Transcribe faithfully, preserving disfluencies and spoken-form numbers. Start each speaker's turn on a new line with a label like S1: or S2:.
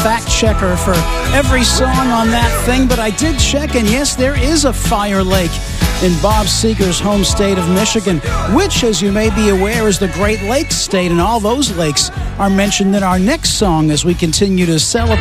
S1: fact checker for every song on that thing, but I did check, and yes, there is a fire lake in Bob Seger's home state of Michigan, which, as you may be aware, is the Great Lakes state, and all those lakes are mentioned in our next song as we continue to celebrate